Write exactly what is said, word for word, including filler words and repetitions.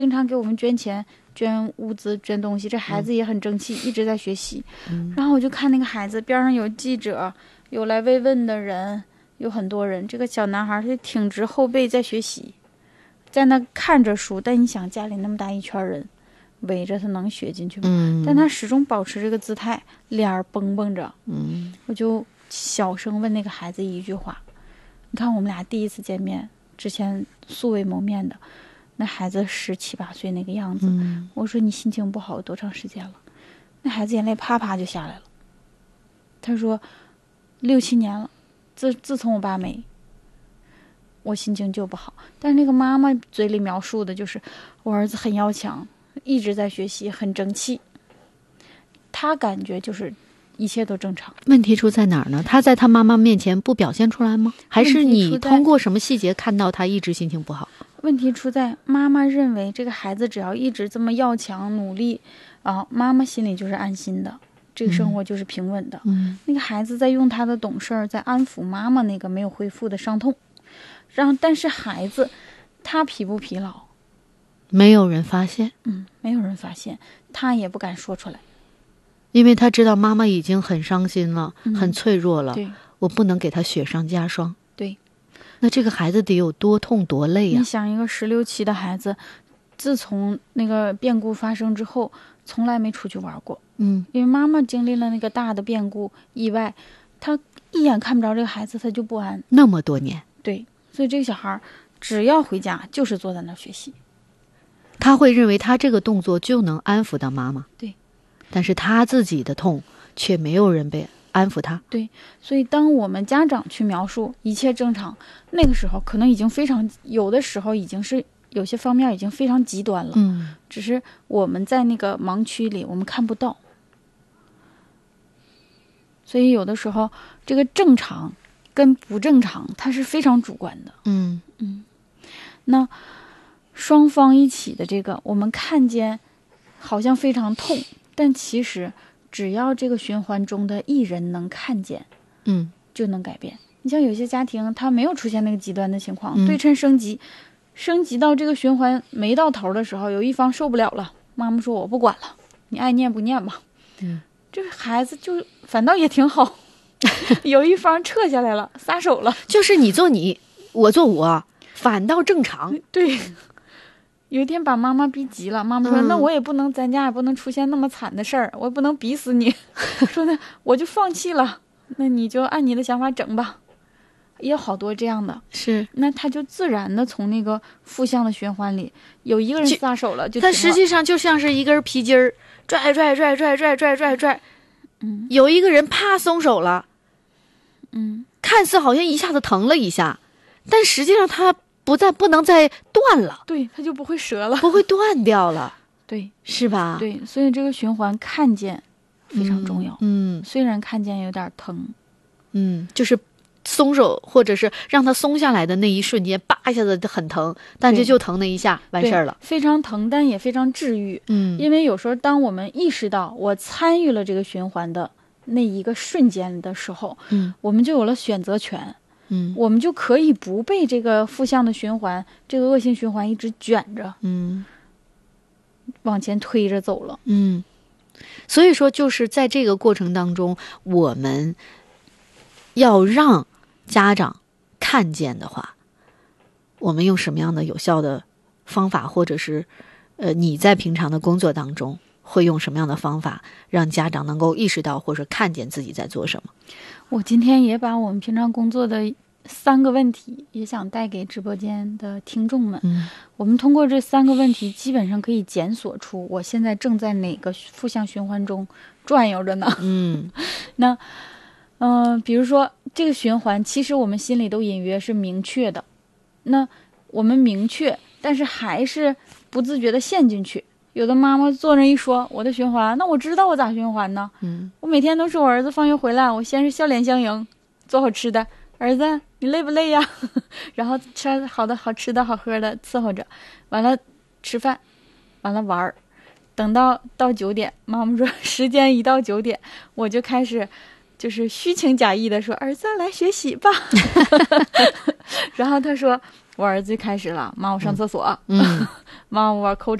经常给我们捐钱捐物资捐东西，这孩子也很争气、嗯、一直在学习、嗯、然后我就看那个孩子边上有记者，有来慰问的人，有很多人，这个小男孩他就挺直后背在学习，在那看着书，但你想家里那么大一圈人围着他能学进去吗、嗯、但他始终保持这个姿态，脸绷绷着、嗯、我就小声问那个孩子一句话，你看我们俩第一次见面之前素未谋面的，那孩子十七八岁那个样子、嗯、我说你心情不好多长时间了？那孩子眼泪啪啪就下来了，他说六七年了，自自从我爸没，我心情就不好。但是那个妈妈嘴里描述的就是我儿子很要强，一直在学习，很争气，他感觉就是一切都正常。 问题出在哪儿呢？他在他妈妈面前不表现出来吗？还是你通过什么细节看到他一直心情不好？ 问题出在妈妈认为这个孩子只要一直这么要强努力啊，妈妈心里就是安心的，这个生活就是平稳的、嗯、那个孩子在用他的懂事在安抚妈妈那个没有恢复的伤痛，然后但是孩子他疲不疲劳没有人发现， 嗯，没有人发现，他也不敢说出来， 因为他知道妈妈已经很伤心了、嗯、很脆弱了， 对， 我不能给他雪上加霜。 对， 那这个孩子得有多痛多累呀、啊？ 你想一个十六七的孩子，自从那个变故发生之后从来没出去玩过，嗯，因为妈妈经历了那个大的变故意外，他一眼看不着这个孩子他就不安， 那么多年， 对，所以这个小孩只要回家就是坐在那儿学习， 他会认为他这个动作就能安抚到妈妈， 对， 但是他自己的痛却没有人被安抚他， 对，所以当我们家长去描述一切正常，那个时候可能已经非常，有的时候已经是有些方面已经非常极端了，嗯，只是我们在那个盲区里我们看不到，所以有的时候这个正常跟不正常它是非常主观的，嗯嗯，那双方一起的这个我们看见好像非常痛，但其实只要这个循环中的一人能看见，嗯，就能改变。你像有些家庭他没有出现那个极端的情况、嗯、对称升级升级到这个循环没到头的时候，有一方受不了了，妈妈说我不管了，你爱念不念吧，嗯，这个孩子就反倒也挺好有一方撤下来了，撒手了， 就是你做你我做我，反倒正常。 对，有一天把妈妈逼急了，妈妈说、嗯、那我也不能，咱家也不能出现那么惨的事儿，我也不能逼死你说那我就放弃了，那你就按你的想法整吧，也有好多这样的， 是， 那他就自然的从那个负向的循环里，有一个人撒手了就停了， 他实际上就像是一根皮筋儿拽拽拽拽拽拽拽拽，嗯，有一个人啪松手了，嗯，看似好像一下子疼了一下，但实际上他不再不能再断了， 对，他就不会折了， 不会断掉了， 对， 是吧？ 对，所以这个循环看见非常重要， 嗯，嗯， 虽然看见有点疼， 嗯，就是松手或者是让它松下来的那一瞬间，叭一下子很疼，但这就疼那一下完事儿了， 非常疼，但也非常治愈。嗯，因为有时候当我们意识到我参与了这个循环的那一个瞬间的时候，嗯，我们就有了选择权。嗯，我们就可以不被这个负向的循环，这个恶性循环一直卷着，嗯，往前推着走了。 嗯，所以说就是在这个过程当中，我们要让家长看见的话，我们用什么样的有效的方法，或者是呃你在平常的工作当中会用什么样的方法让家长能够意识到或者看见自己在做什么？ 我今天也把我们平常工作的三个问题也想带给直播间的听众们，嗯，我们通过这三个问题基本上可以检索出我现在正在哪个负向循环中转悠着呢。嗯，那嗯、呃，比如说这个循环其实我们心里都隐约是明确的，那我们明确但是还是不自觉的陷进去。有的妈妈坐那一说我的循环，那我知道我咋循环呢？嗯，我每天都是我儿子放学回来，我先是笑脸相迎，做好吃的，儿子你累不累呀？然后吃好的好吃的好喝的伺候着，完了吃饭，完了玩，等到到九点，妈妈说时间一到九点，我就开始就是虚情假意的说儿子来学习吧然后他说我儿子就开始了，妈我上厕所， 嗯妈我玩抠